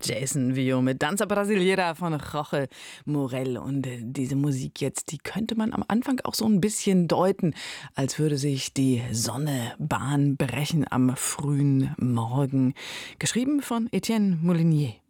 Jason Vio mit Danza Brasileira von Jorge Morel. Und diese Musik jetzt, die könnte man am Anfang auch so ein bisschen deuten, als würde sich die Sonne Bahn brechen am frühen Morgen. Geschrieben von Etienne Molinier.